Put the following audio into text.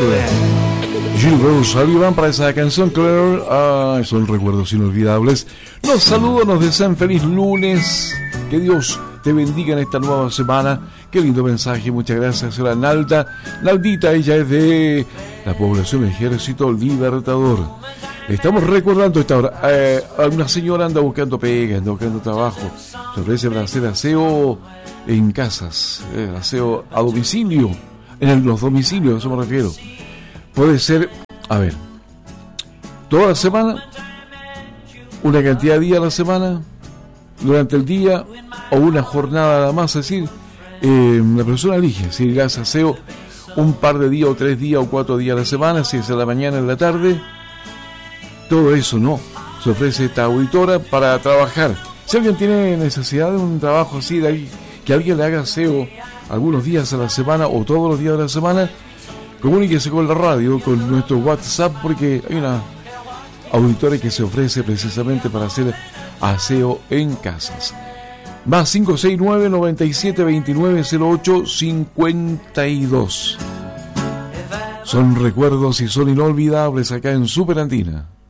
Gilbert Sullivan para esa canción, Claire. Son recuerdos inolvidables. Los saludo, nos desean feliz lunes. Que Dios te bendiga en esta nueva semana. Qué lindo mensaje, muchas gracias. Señora Naldita, ella es de la población Ejército Libertador. Estamos recordando esta hora. Una señora anda buscando pega, anda buscando trabajo. Se ofrece para hacer aseo en casas, aseo a domicilio, en los domicilios, a eso me refiero. Puede ser, toda la semana, una cantidad de días a la semana, durante el día o una jornada nada más. Es decir, la persona elige si le hace aseo un par de días o 3 días o 4 días a la semana, si es en la mañana, en la tarde. Todo eso no, se ofrece esta auditora para trabajar. Si alguien tiene necesidad de un trabajo así, de ahí, que alguien le haga aseo algunos días a la semana o todos los días de la semana, comuníquese con la radio, con nuestro WhatsApp, porque hay una auditora que se ofrece precisamente para hacer aseo en casas. Más 569-9729-0852. Son recuerdos y son inolvidables acá en Super Andina.